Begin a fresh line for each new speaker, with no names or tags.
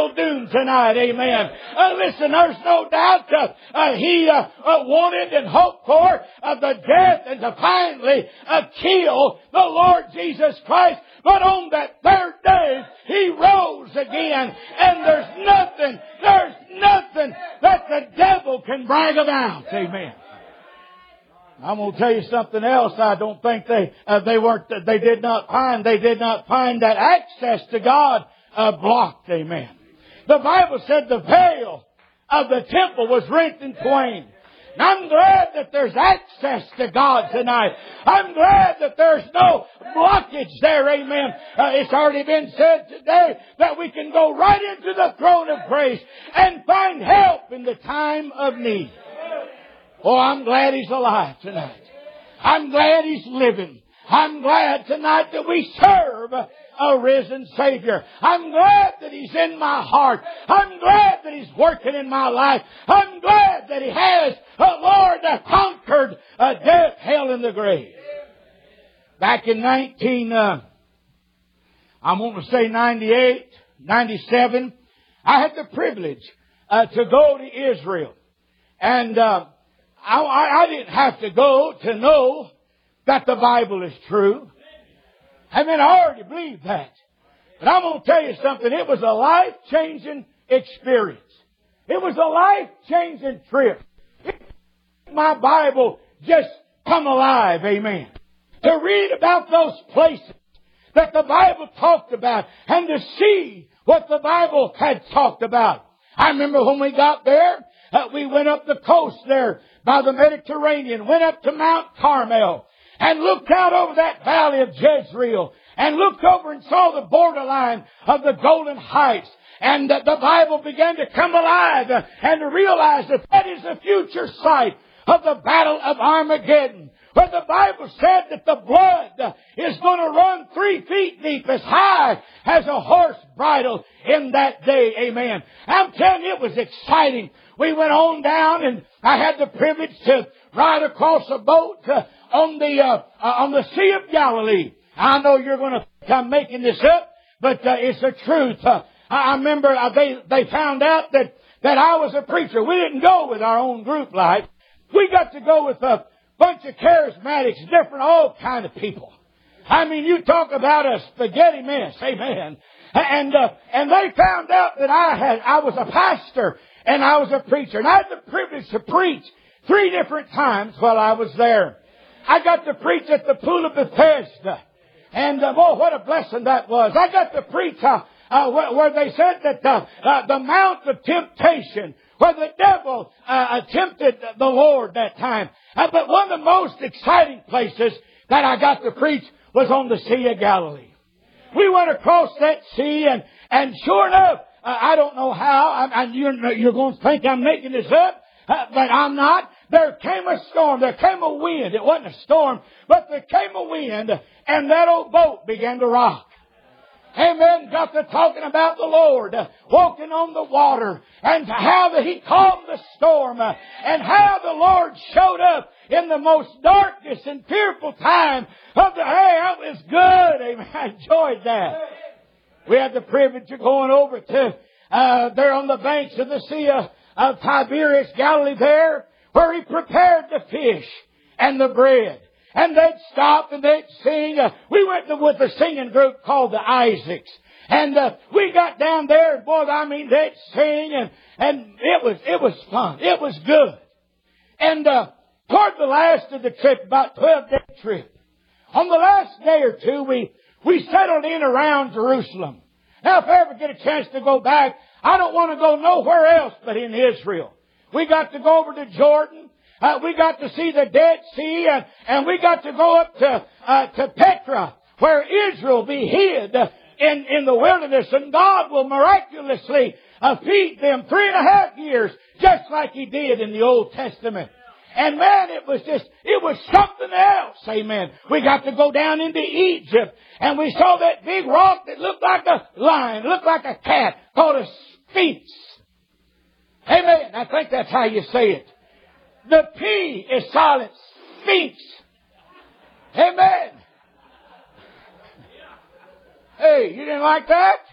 eternal doom tonight. Amen. Listen, there's no doubt he wanted and hoped for the death and to finally kill the Lord Jesus Christ. But on that third day, He rose again. And there's nothing that the devil can brag about. Amen. I'm going to tell you something else. I don't think they did not find that access to God blocked. Amen. The Bible said the veil of the temple was rent in twain. And I'm glad that there's access to God tonight. I'm glad that there's no blockage there. Amen. It's already been said today that we can go right into the throne of grace and find help in the time of need. Oh, I'm glad He's alive tonight. I'm glad He's living. I'm glad tonight that we serve a risen Savior. I'm glad that He's in my heart. I'm glad that He's working in my life. I'm glad that He has, Lord, conquered death, hell, and the grave. Back in 98, 97, I had the privilege to go to Israel. And I didn't have to go to know that the Bible is true. I mean, I already believe that. But I'm going to tell you something. It was a life-changing experience. It was a life-changing trip. My Bible just come alive. Amen. To read about those places that the Bible talked about and to see what the Bible had talked about. I remember when we got there, we went up the coast there by the Mediterranean, went up to Mount Carmel, and looked out over that valley of Jezreel, and looked over and saw the borderline of the Golden Heights. And the Bible began to come alive and to realize that that is the future site of the Battle of Armageddon, where the Bible said that the blood is going to run 3 feet deep, as high as a horse bridle in that day. Amen. I'm telling you, it was exciting. We went on down, and I had the privilege to ride across a boat on the Sea of Galilee. I know you're going to think I'm making this up, but it's the truth. I remember they found out that I was a preacher. We didn't go with our own group life. We got to go with a bunch of charismatics, different, all kind of people. I mean, you talk about a spaghetti mess. Amen. And they found out that I was a pastor and I was a preacher. And I had the privilege to preach 3 different times while I was there. I got to preach at the Pool of Bethesda. And, what a blessing that was. I got to preach where they said that the Mount of Temptation, where the devil tempted the Lord that time. But one of the most exciting places that I got to preach was on the Sea of Galilee. We went across that sea, and sure enough, I don't know how, you're going to think I'm making this up, but I'm not. There came a storm, there came a wind. It wasn't a storm, but there came a wind, and that old boat began to rock. Amen. Got to talking about the Lord walking on the water, and how that He calmed the storm, and how the Lord showed up in the most darkest and fearful time of the day. That was good. Amen. I enjoyed that. We had the privilege of going over to there on the banks of the Sea of Tiberias, Galilee there, where He prepared the fish and the bread. And they'd stop and they'd sing. We went with a singing group called the Isaacs. And we got down there, and boy, they'd sing, and it was fun. It was good. And toward the last of the trip, about 12-day trip, on the last day or two, we settled in around Jerusalem. Now, if I ever get a chance to go back, I don't want to go nowhere else but in Israel. We got to go over to Jordan. We got to see the Dead Sea, and we got to go up to Petra, where Israel will be hid in the wilderness, and God will miraculously feed them 3.5 years, just like He did in the Old Testament. And man, it was something else. Amen. We got to go down into Egypt, and we saw that big rock that looked like a lion, looked like a cat, called a sphinx. Amen. I think that's how you say it. The P is silent. Sphinx. Amen. Hey, you didn't like that?